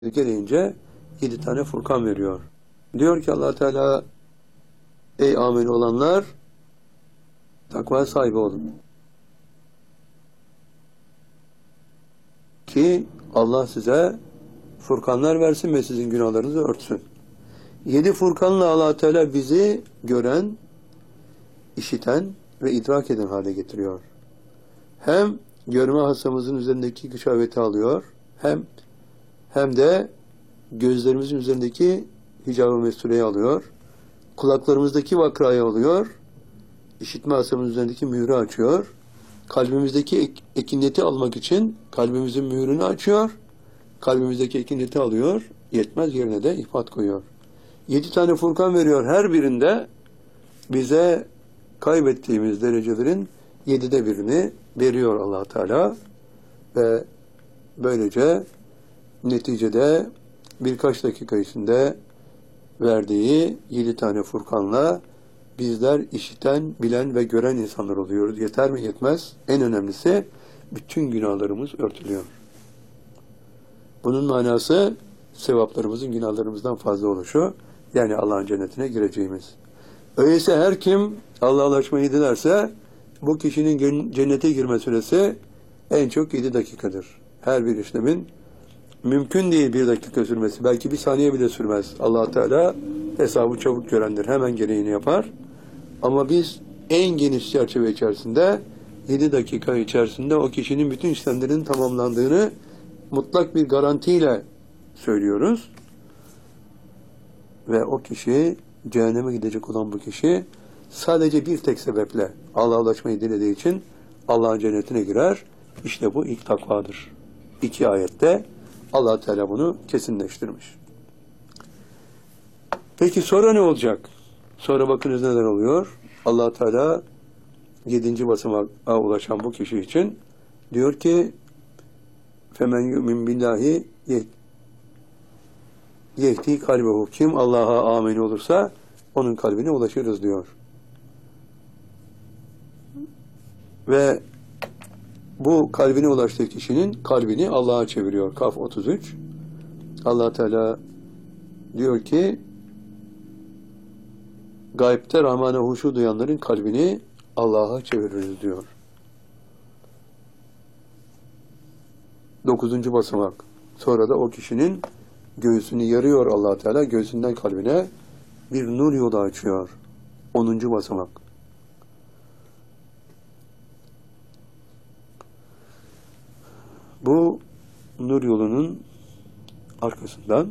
gelince 7 tane Furkan veriyor. Diyor ki Allah Teala, ey amel olanlar, takva sahibi olun. Ki Allah size Furkanlar versin ve sizin günahlarınızı örtsün. 7 Furkanla Allah Teala bizi gören, işiten ve idrak eden hale getiriyor. Hem görme hastamızın üzerindeki gışaveti alıyor, hem de gözlerimizin üzerindeki hicab-ı mesureyi alıyor, kulaklarımızdaki vakrayı alıyor, işitme hastamızın üzerindeki mührü açıyor, kalbimizdeki ekineti almak için kalbimizin mührünü açıyor, kalbimizdeki ekineti alıyor, yetmez yerine de ihfat koyuyor. 7 tane Furkan veriyor, her birinde bize kaybettiğimiz derecelerin 7'de birini veriyor Allah Teala ve böylece neticede birkaç dakika içinde verdiği 7 tane Furkanla bizler işiten, bilen ve gören insanlar oluyoruz. Yeter mi? Yetmez. En önemlisi bütün günahlarımız örtülüyor. Bunun manası sevaplarımızın günahlarımızdan fazla oluşu, yani Allah'ın cennetine gireceğimiz. Öyleyse her kim Allah'a ulaşmayı dilerse bu kişinin cennete girme süresi en çok 7 dakikadır. Her bir işlemin mümkün değil 1 dakika sürmesi. Belki 1 saniye bile sürmez. Allah Teala hesabı çabuk görendir. Hemen gereğini yapar. Ama biz en geniş çerçeve içerisinde 7 dakika içerisinde o kişinin bütün işlemlerinin tamamlandığını mutlak bir garantiyle söylüyoruz. Ve o kişi, cehenneme gidecek olan bu kişi sadece bir tek sebeple Allah'a ulaşmayı dilediği için Allah'ın cennetine girer. İşte bu ilk takvadır. 2 ayette Allah Teala bunu kesinleştirmiş. Peki sonra ne olacak? Sonra bakınız neler oluyor? Allah Teala 7. basamağa ulaşan bu kişi için diyor ki femen yu'min billahi yehdi kalbehu. Kim Allah'a amin olursa onun kalbine ulaşırız diyor. Ve bu kalbine ulaştığı kişinin kalbini Allah'a çeviriyor. Kaf 33. Allah Teala diyor ki gaybte Rahman'a huşu duyanların kalbini Allah'a çeviririz diyor. 9. basamak. Sonra da o kişinin göğsünü yarıyor Allah Teala. Göğsünden kalbine bir nur yolu açıyor. 10. basamak. Bu nur yolunun arkasından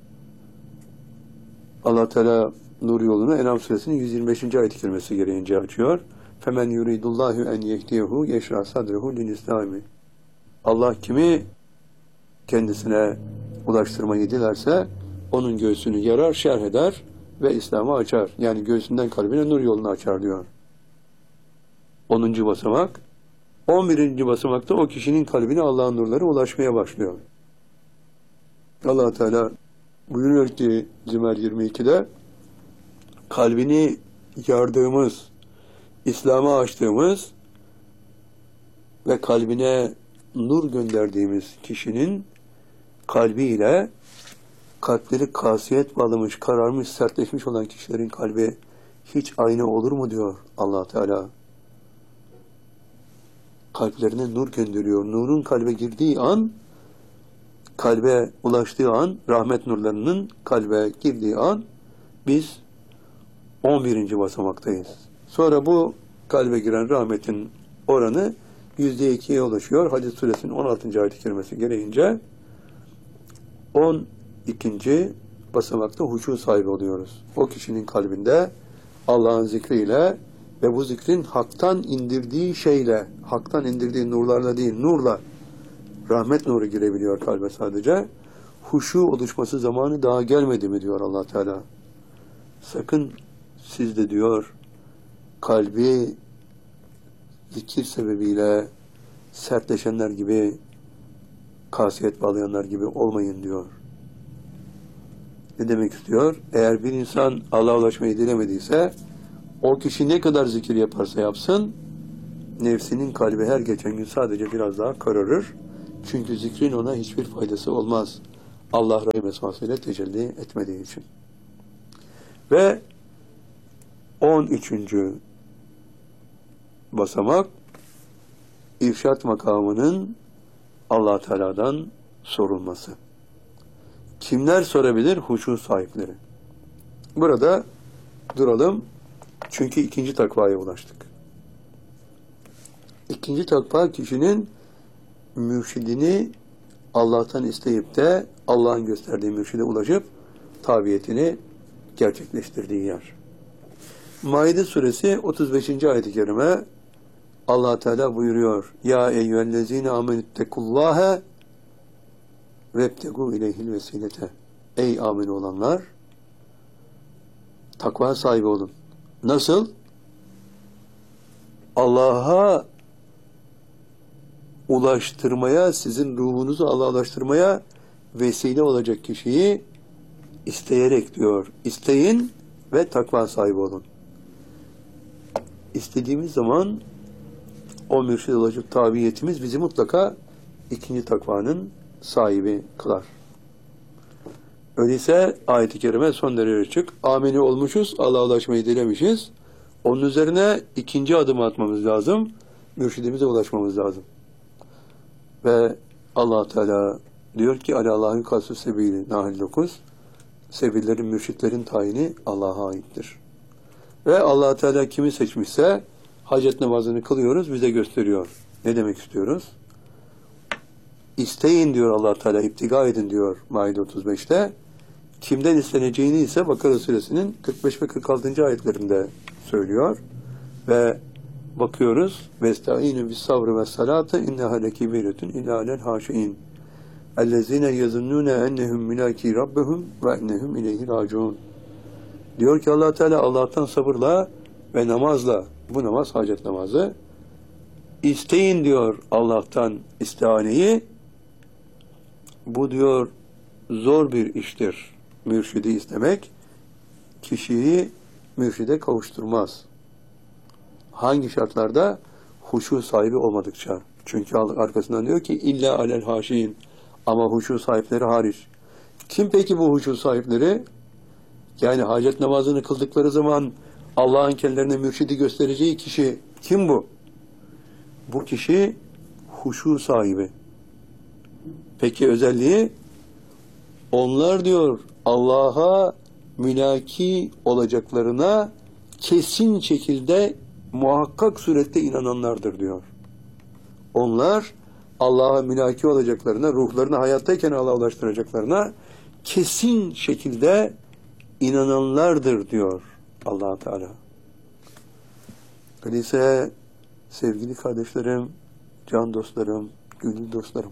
Allah Teala nur yolunu En'am suresinin 125. ayet-i kerimesi gereğince açıyor. Femen yuridullahu en yehdiyehu yeşrah sadrehu lil İslami. Allah kimi kendisine ulaştırmayı dilerse onun göğsünü yarar, şerh eder ve İslam'ı açar. Yani göğsünden kalbine nur yolunu açar diyor. 10. basamak. 11. basamakta o kişinin kalbine Allah'ın nurları ulaşmaya başlıyor. Allah Teala buyuruyor ki Zümer 22'de kalbini yardığımız, İslam'a açtığımız ve kalbine nur gönderdiğimiz kişinin kalbiyle kalpleri kasiyet bağlamış, kararmış, sertleşmiş olan kişilerin kalbi hiç aynı olur mu diyor Allah Teala. Kalplerine nur gönderiyor. Nurun kalbe girdiği an, kalbe ulaştığı an, rahmet nurlarının kalbe girdiği an biz 11. basamaktayız. Sonra bu kalbe giren rahmetin oranı %2'ye ulaşıyor. Hadis suresinin 16. ayet-i kerimesi gereğince 12. basamakta huşu sahibi oluyoruz. O kişinin kalbinde Allah'ın zikriyle ve bu zikrin haktan indirdiği şeyle, haktan indirdiği nurlarla değil, nurla, rahmet nuru girebiliyor kalbe sadece. Huşu oluşması zamanı daha gelmedi mi diyor Allah Teala. Sakın siz de diyor, kalbi zikir sebebiyle sertleşenler gibi, kasiyet bağlayanlar gibi olmayın diyor. Ne demek istiyor? Eğer bir insan Allah'a ulaşmayı dilemediyse, o kişi ne kadar zikir yaparsa yapsın, nefsinin kalbi her geçen gün sadece biraz daha kararır. Çünkü zikrin ona hiçbir faydası olmaz. Allah rahim esmasıyla tecelli etmediği için. Ve 13. basamak irşat makamının Allah Teala'dan sorulması. Kimler sorabilir? Huşu sahipleri. Burada duralım. Çünkü ikinci takvaya ulaştık. İkinci takva kişinin mürşidini Allah'tan isteyip de Allah'ın gösterdiği mürşide ulaşıp tabiyetini gerçekleştirdiği yer. Maide suresi 35. ayet-i kerime Allah Teala buyuruyor: Ya eyyühellezine amenüttekullâhe vebtegû ileyhil vesilete. Ey amin olanlar, takva sahibi olun. Nasıl? Allah'a ulaştırmaya, sizin ruhunuzu Allah'a ulaştırmaya vesile olacak kişiyi isteyerek diyor. İsteyin ve takva sahibi olun. İstediğimiz zaman o mürşid olacak tabiyetimiz bizi mutlaka ikinci takvanın sahibi kılar. Öyleyse ayet-i kerime son derece açık. Amini olmuşuz, Allah'a ulaşmayı dilemişiz. Onun üzerine ikinci adımı atmamız lazım. Mürşidimize ulaşmamız lazım. Ve Allah Teala diyor ki Allah'ın kasü sebili Nahl 9, sebillerin, mürşitlerin tayini Allah'a aittir. Ve Allah Teala kimi seçmişse hacet namazını kılıyoruz, bize gösteriyor. Ne demek istiyoruz? İsteyin diyor Allah Teala, iptiga edin diyor Maide 35'te. Kimden isteneceğini ise Bakara suresinin 45 ve 46. ayetlerinde söylüyor. Ve bakıyoruz. Vestaînü bis sabrı ve salâte inneha lekibîretun illâ alel hâşiîn. Ellezîne yezunnûne ennehum mülâkî rabbehum ve ennehum ileyhi râciûn. Diyor ki Allah Teala Allah'tan sabırla ve namazla, bu namaz hacet namazı, isteyin diyor Allah'tan istihaneyi. Bu diyor zor bir iştir. Mürşidi istemek kişiyi mürşide kavuşturmaz. Hangi şartlarda? Huşu sahibi olmadıkça. Çünkü arkasından diyor ki illa alel haşin, ama huşu sahipleri hariç. Kim peki bu huşu sahipleri? Yani hacet namazını kıldıkları zaman Allah'ın kendilerine mürşidi göstereceği kişi kim bu? Bu kişi huşu sahibi. Peki özelliği? Onlar diyor Allah'a mülaki olacaklarına kesin şekilde muhakkak surette inananlardır diyor. Onlar Allah'a mülaki olacaklarına, ruhlarını hayattayken Allah'a ulaştıracaklarına kesin şekilde inananlardır diyor Allah Teala. Öyleyse sevgili kardeşlerim, can dostlarım, gönül dostlarım,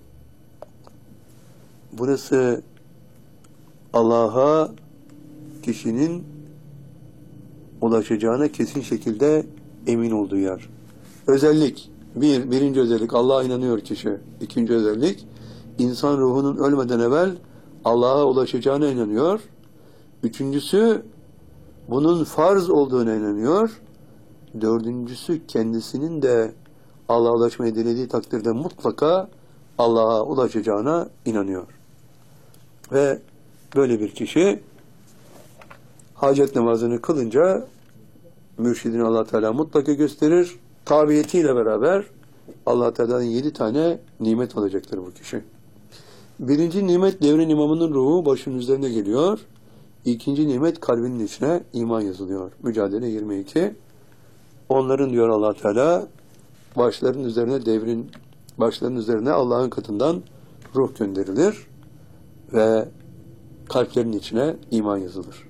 burası Allah'a kişinin ulaşacağına kesin şekilde emin olduğu yer. Özellik, birinci özellik Allah'a inanıyor kişi. İkinci özellik, insan ruhunun ölmeden evvel Allah'a ulaşacağına inanıyor. Üçüncüsü, bunun farz olduğuna inanıyor. Dördüncüsü, kendisinin de Allah'a ulaşmayı dilediği takdirde mutlaka Allah'a ulaşacağına inanıyor. Ve böyle bir kişi hacet namazını kılınca mürşidini Allah Teala mutlaka gösterir. Tabiyetiyle beraber Allah Teala'nın 7 tane nimet alacaktır bu kişi. Birinci nimet devrin imamının ruhu başının üzerine geliyor. İkinci nimet kalbinin içine iman yazılıyor. Mücadele 22. Onların diyor Allah Teala başların üzerine Allah'ın katından ruh gönderilir ve kalplerin içine iman yazılır.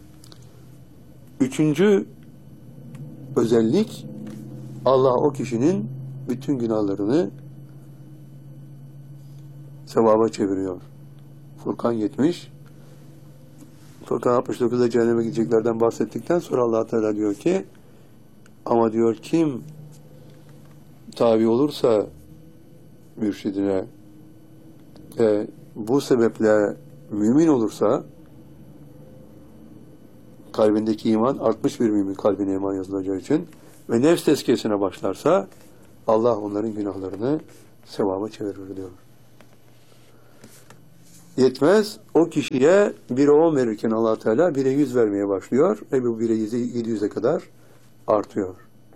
Üçüncü özellik, Allah o kişinin bütün günahlarını sevaba çeviriyor. Furkan 70. Furkan 69'da cehenneme gideceklerden bahsettikten sonra Allah Teala diyor ki, ama diyor kim tabi olursa mürşidine bu sebeple mümin olursa, kalbindeki iman artmış bir mümin kalbine iman yazılacağı için ve nefs tezkiyesine başlarsa Allah onların günahlarını sevaba çevirir diyor. Yetmez. O kişiye 1'e 10 verirken Allah Teala 1'e 100 vermeye başlıyor ve bu 1'e 700'e kadar artıyor.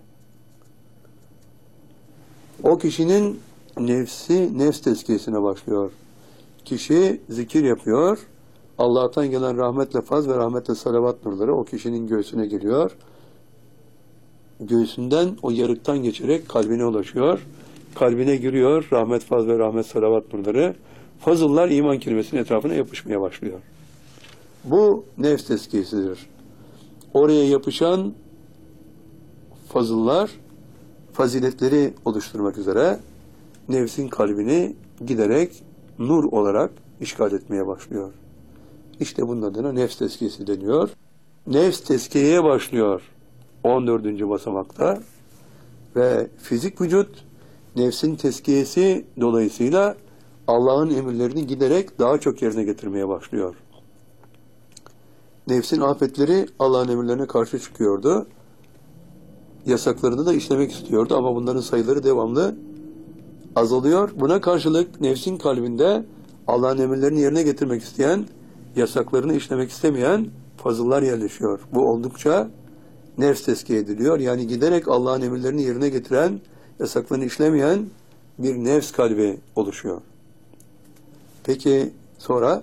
O kişinin nefs tezkiyesine başlıyor. Kişi zikir yapıyor. Allah'tan gelen rahmetle faz ve rahmetle salavat nurları o kişinin göğsüne geliyor. Göğsünden o yarıktan geçerek kalbine ulaşıyor. Kalbine giriyor rahmet, faz ve rahmet salavat nurları. Fazıllar iman kelimesinin etrafına yapışmaya başlıyor. Bu nefs tezkiyesidir. Oraya yapışan fazıllar faziletleri oluşturmak üzere nefsin kalbini giderek nur olarak işgal etmeye başlıyor. İşte bunun adına nefs tezkiyesi deniyor. Nefs tezkiyeye başlıyor 14. basamakta ve fizik vücut nefsin tezkiyesi dolayısıyla Allah'ın emirlerini giderek daha çok yerine getirmeye başlıyor. Nefsin afetleri Allah'ın emirlerine karşı çıkıyordu. Yasaklarını da işlemek istiyordu ama bunların sayıları devamlı azalıyor. Buna karşılık nefsin kalbinde Allah'ın emirlerini yerine getirmek isteyen, yasaklarını işlemek istemeyen fazıllar yerleşiyor. Bu oldukça nefs tezkiye ediliyor. Yani giderek Allah'ın emirlerini yerine getiren, yasaklarını işlemeyen bir nefs kalbi oluşuyor. Peki sonra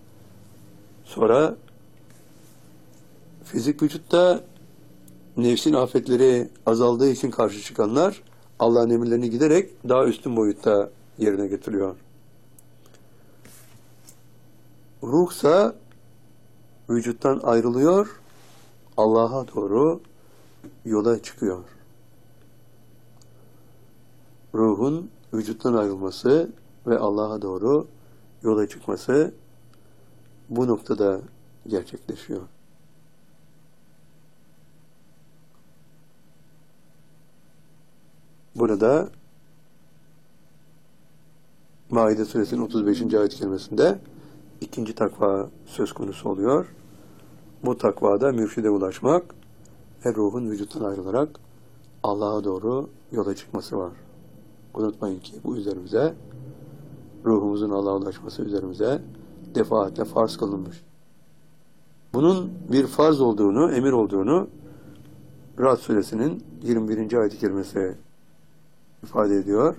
fizik vücutta nefsin afetleri azaldığı için karşı çıkanlar Allah'ın emirlerini giderek daha üstün boyutta yerine getiriyor. Ruhsa vücuttan ayrılıyor, Allah'a doğru yola çıkıyor. Ruhun vücuttan ayrılması ve Allah'a doğru yola çıkması bu noktada gerçekleşiyor. Burada Maide suresinin 35. ayet-i kerimesinde ikinci takva söz konusu oluyor. Bu takvada mürşide ulaşmak ve ruhun vücuttan ayrılarak Allah'a doğru yola çıkması var. Unutmayın ki bu üzerimize, ruhumuzun Allah'a ulaşması üzerimize defaatle farz kılınmış. Bunun bir farz olduğunu, emir olduğunu Ra'd suresinin 21. ayet-i kerimesi ifade ediyor.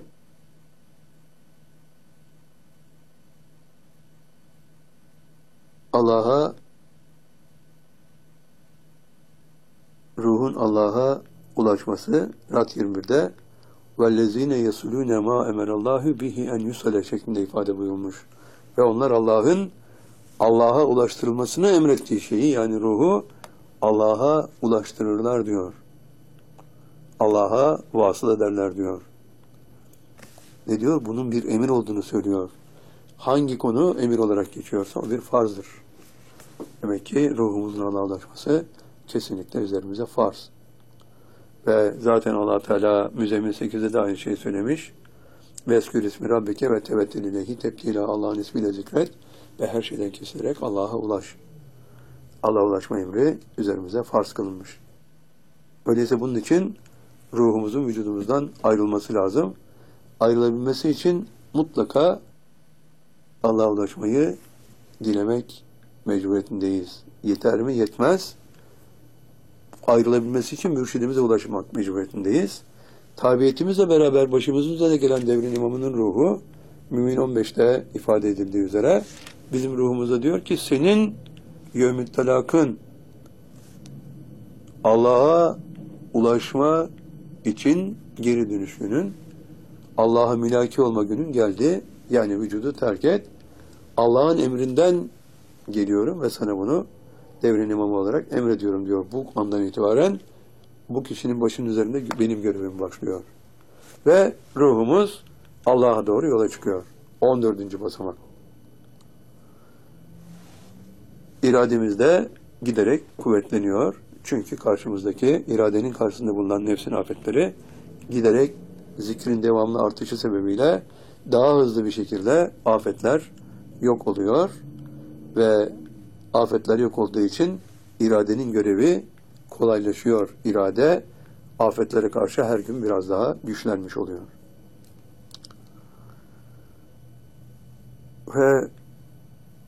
Ruhun Allah'a ulaşması Ra'd 21'de وَالَّذ۪ينَ يَسُلُونَ مَا اَمَرَ اللّٰهُ بِهِ اَنْ يُسَلَ şeklinde ifade buyurmuş. Ve onlar Allah'a ulaştırılmasını emrettiği şeyi, yani ruhu Allah'a ulaştırırlar diyor. Allah'a vasıl ederler diyor. Ne diyor? Bunun bir emir olduğunu söylüyor. Hangi konu emir olarak geçiyorsa o bir farzdır. Demek ki ruhumuzun Allah'a ulaşması kesinlikle üzerimize farz. Ve zaten Allah Teala Müzzemmil 8'de de aynı şeyi söylemiş. Veskür ismi Rabbike ve tevettül ileyhi tebdila, Allah'ın ismiyle zikret ve her şeyden kesilerek Allah'a ulaş. Allah'a ulaşma emri üzerimize farz kılınmış. Öyleyse bunun için ruhumuzun vücudumuzdan ayrılması lazım. Ayrılabilmesi için mutlaka Allah'a ulaşmayı dilemek mecburiyetindeyiz. Yeter mi? Yetmez. Ayrılabilmesi için mürşidimize ulaşmak mecburiyetindeyiz. Tabiyetimizle beraber başımızın üzerine gelen devrin imamının ruhu, Mümin 15'te ifade edildiği üzere, bizim ruhumuza diyor ki, senin yevmü talakın, Allah'a ulaşma için geri dönüş günün, Allah'a mülaki olma günün geldi. Yani vücudu terk et. Allah'ın emrinden geliyorum ve sana bunu devrin imamı olarak emrediyorum diyor. Bu andan itibaren bu kişinin başının üzerinde benim görevim başlıyor. Ve ruhumuz Allah'a doğru yola çıkıyor. 14. basamak. İrademiz de giderek kuvvetleniyor. Çünkü karşımızdaki iradenin karşısında bulunan nefsin afetleri giderek zikrin devamlı artışı sebebiyle daha hızlı bir şekilde afetler yok oluyor ve afetler yok olduğu için iradenin görevi kolaylaşıyor. İrade afetlere karşı her gün biraz daha güçlenmiş oluyor. Ve